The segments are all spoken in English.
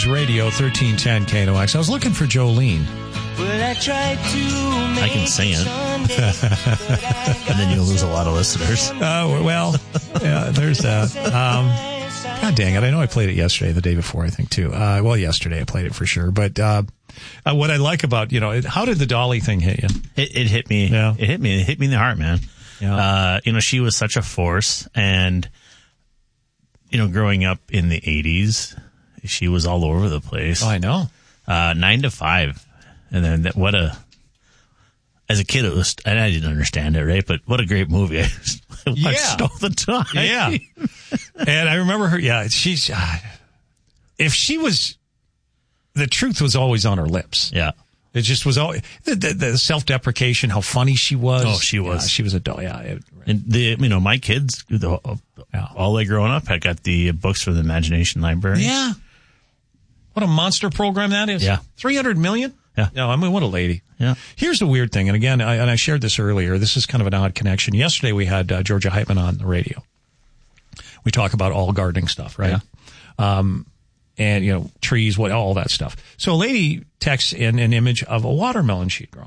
News Radio 1310 KNOX. I was looking for Jolene. I can sing it. And then you'll lose a lot of listeners. Well, yeah, there's that. God dang it. I know I played it yesterday, the day before, I think, too. Yesterday I played it for sure. But what I like about, how did the Dolly thing hit you? It hit me. Yeah. It hit me in the heart, man. Yeah. She was such a force. And, growing up in the 80s, she was all over the place. Oh, I know. 9 to 5. And then as a kid, it was, and I didn't understand it, right? But what a great movie. I watched all the time. Yeah. And I remember her, she's, if she was, the truth was always on her lips. Yeah. It just was always, the self-deprecation, how funny she was. Oh, she was. Yeah, she was a doll, yeah. And my kids, all they growing up, had got the books for the Imagination Library. Yeah. What a monster program that is. Yeah. 300 million? Yeah. No, I mean, what a lady. Yeah. Here's the weird thing, and again, I shared this earlier. This is kind of an odd connection. Yesterday we had Georgia Heitman on the radio. We talk about all gardening stuff, right? Yeah. And, trees, all that stuff. So a lady texts in an image of a watermelon she'd grown.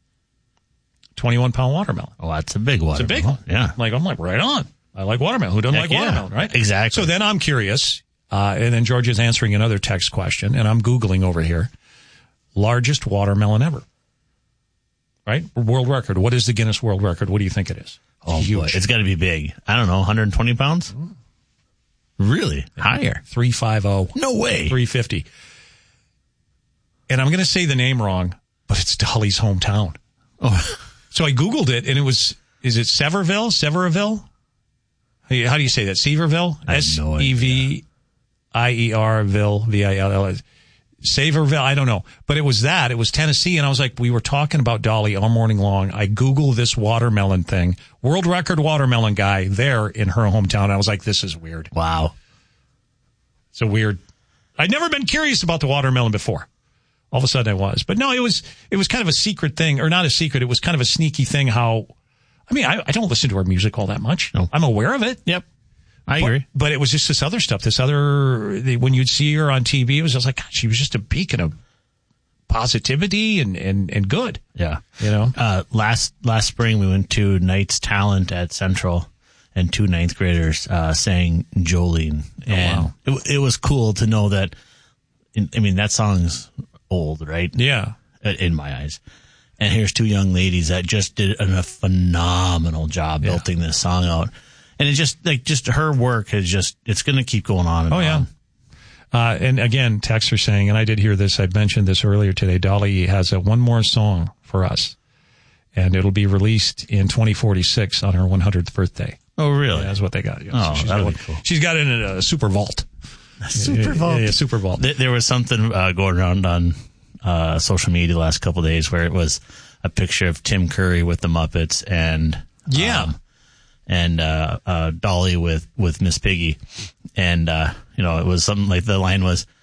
21-pound watermelon. Oh, that's a big watermelon. It's a big one. Yeah. I'm like, right on. I like watermelon. Who doesn't like watermelon, right? Exactly. So then I'm curious, and then Georgia's answering another text question, and I'm Googling over here. Largest watermelon ever. Right? World record. What is the Guinness World Record? What do you think it is? Oh, huge. Boy. It's got to be big. I don't know, 120 pounds? Really? Yeah. Higher? 350. No way. 350. And I'm going to say the name wrong, but it's Dolly's hometown. Oh. So I Googled it, and it was, is it Sevierville? How do you say that? Sevierville? I have no idea. Sevierville, V-I-L-L. Saverville, I don't know. But it was that. It was Tennessee, and I was like, we were talking about Dolly all morning long. I Googled this watermelon thing. World record watermelon guy there in her hometown. I was like, this is weird. Wow. So weird. I'd never been curious about the watermelon before. All of a sudden I was. But no, it was kind of a secret thing, or not a secret. It was kind of a sneaky thing how, I don't listen to her music all that much. No. I'm aware of it. Yep. I agree. But it was just this other stuff, when you'd see her on TV, it was just like, God, she was just a beacon of positivity and good. Yeah. Last spring we went to Knight's Talent at Central, and 2 ninth graders sang Jolene. And wow. It was cool to know that, that song's old, right? Yeah. In my eyes. And here's 2 young ladies that just did a phenomenal job building this song out. And it's just her work it's going to keep going on and on. Yeah. And again, texts are saying, and I did hear this, I mentioned this earlier today, Dolly has one more song for us. And it'll be released in 2046 on her 100th birthday. Oh, really? Yeah, that's what they got. Oh, so that'll be cool. She's got it in a super vault. Super vault? Yeah, super vault. There was something going around on social media the last couple of days where it was a picture of Tim Curry with the Muppets and Dolly with Miss Piggy. And, it was something like the line was,